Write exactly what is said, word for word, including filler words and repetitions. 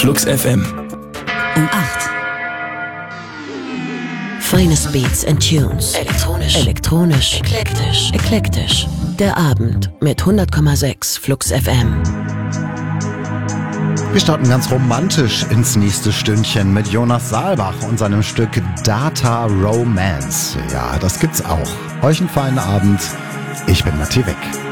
Flux F M. Um acht. Finest Beats and Tunes. Elektronisch. Elektronisch. Eklektisch. Eklektisch. Der Abend mit hundert Komma sechs Flux F M. Wir starten ganz romantisch ins nächste Stündchen mit Jonas Saalbach und seinem Stück Data Romance. Ja, das gibt's auch. Euch einen feinen Abend. Ich bin Matti Weck.